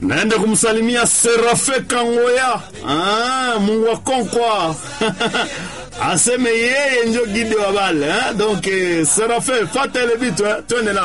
Naenda kumsalimia Serafe Kangoya. Mungu wa Konkwa. Aseme yeye njo guide wa bale, donc Serafe fata ile bitu, twende na